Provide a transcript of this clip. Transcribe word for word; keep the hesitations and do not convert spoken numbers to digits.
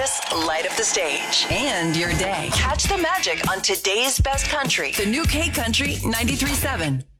Elvis, light up the stage. And your day. Catch the magic on today's best country. The new K Country ninety-three point seven.